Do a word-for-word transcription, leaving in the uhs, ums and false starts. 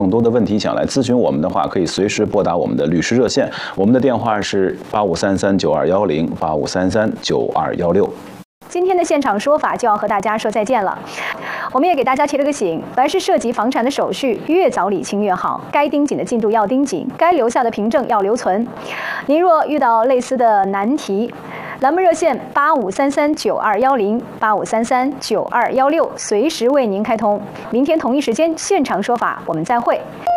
更多的问题想来咨询我们的话，可以随时拨打我们的律师热线，我们的电话是八五三三九二幺零八五三三九二幺六。 今天的现场说法就要和大家说再见了。我们也给大家提了个醒，凡是涉及房产的手续，越早理清越好。该盯紧的进度要盯紧，该留下的凭证要留存。您若遇到类似的难题，栏目热线八五三三九二幺零八五三三九二幺六，随时为您开通。明天同一时间现场说法，我们再会。